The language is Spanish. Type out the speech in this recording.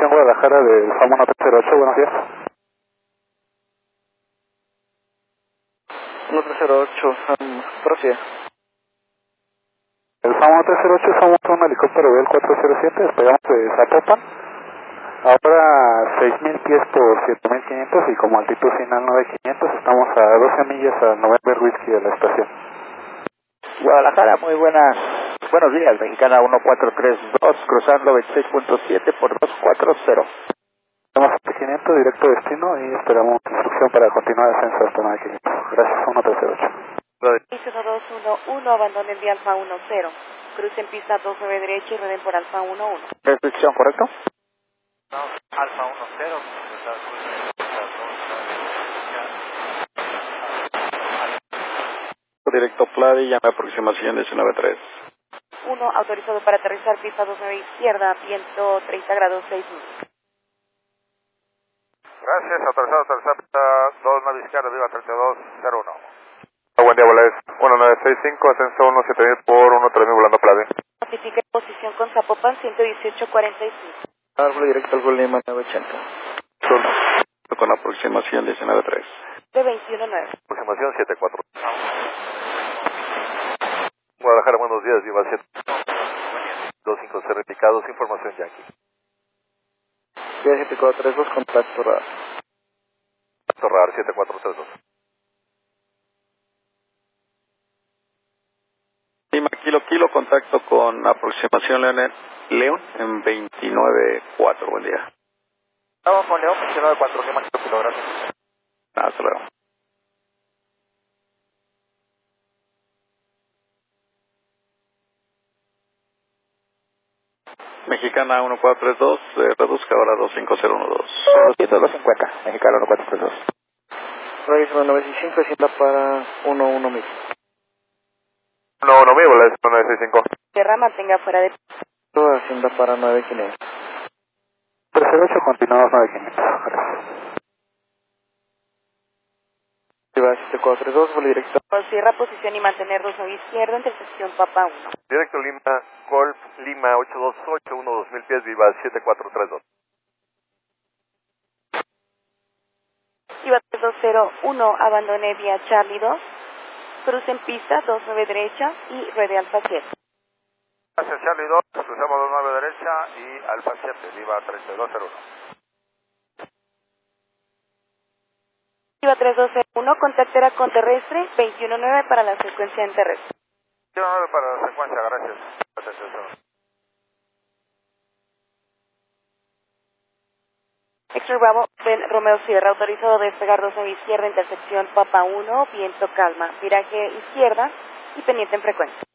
Aviación Guadalajara del FAM 1308, buenos días. 1308, prosigue. El FAM 1308 somos un helicóptero Bell 407, despegamos de Zapopan. Ahora 6.000 pies por 7.500 y como altitud final 9.500, estamos a 12 millas a November Whiskey de la estación. Guadalajara, muy buenos días, Mexicana 1432, cruzando 26.7 por 240. Estamos a 500, directo destino y esperamos instrucción para continuar ascenso hasta 9.500. Gracias, 1308. 211, abandonen vía Alfa 10. Crucen pista 29 derecha y rueden por Alfa 11. ¿Restricción, correcto? No, Alfa 10. Directo Pladi, llame aproximación 19.3. 1, autorizado para aterrizar pista 29 izquierda, viento 30 grados 6 minutos. Gracias, autorizado pista 29 izquierda, viva 3201. Buen día, Boles. 1965, ascenso 17000 por 13000 volando Pladi. Notifique posición con Zapopan 118.45. Árbol directo al Lima 980. Solo con aproximación 19.3. De 21.9. Aproximación 74. Guadalajara, buenos días, viva 7. 25 certificados, información Yankee. Vía 7432, contacto RAR. Torrar 7432. Lima, kilo, contacto con aproximación León en 29.4, buen día. Estamos con León, 29.4, Lima, kilo, gracias. Hasta luego. Mexicana 1432, reduzca ahora 25012. 250, Mexicano 1432. Registra 965, hacienda para 11.000. No, Boles, 1965. Tierra mantenga fuera de... Toda hacienda para 9.500. 1308, continuamos 9.500. Gracias. Viva 7432, vuelo directo. Cierra posición y mantener 29 izquierda, intersección Papa 1. Directo Lima, Golf, Lima 828, 2000 pies, viva 7432. Iba 3201, abandone vía Charlie 2. Crucen pista 29 derecha y ruede Alfa 7. Hacia Charlie 2, cruzamos 29 derecha y Alfa 7, viva 3201. Iba 3201, contactera con terrestre, 219 para la secuencia en terrestre. 29 para la secuencia, gracias. Extra Bravo, Ben Romeo Sierra, autorizado a despegar 29 izquierda, intersección Papa 1, viento calma, viraje izquierda y pendiente en frecuencia.